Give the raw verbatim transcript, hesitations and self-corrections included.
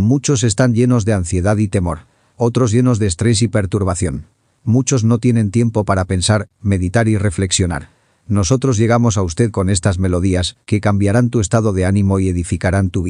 Muchos están llenos de ansiedad y temor. Otros llenos de estrés y perturbación. Muchos no tienen tiempo para pensar, meditar y reflexionar. Nosotros llegamos a usted con estas melodías que cambiarán tu estado de ánimo y edificarán tu vida.